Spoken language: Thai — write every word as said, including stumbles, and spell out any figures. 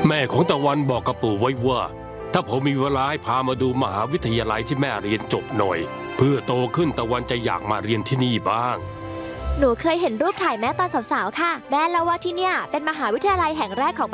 แม่ของตะวันบอกกับปู่ไว้ว่าถ้าผมมีเวลาให้พามาดูมหาวิทยาลัยที่แม่เรียนจบหน่อยเพื่อโตขึ้นตะวันจะอยากมาเรียนที่นี่บ้างหนูเคยเห็นรูปถ่ายแม่ตอนสาวๆค่ะแม่เล่าว่าที่เนี่ยเป็นมหาวิทยาลัยแห่งแรกของ